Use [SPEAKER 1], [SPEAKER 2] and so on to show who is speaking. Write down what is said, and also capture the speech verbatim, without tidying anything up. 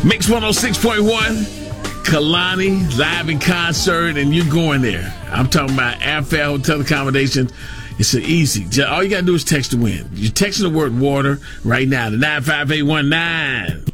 [SPEAKER 1] Mix one oh six point one, Kalani, live in concert, and you're going there. I'm talking about airfare, hotel accommodation. It's an easy. All you got to do is text to win. You're texting the word water right now to nine five eight one nine.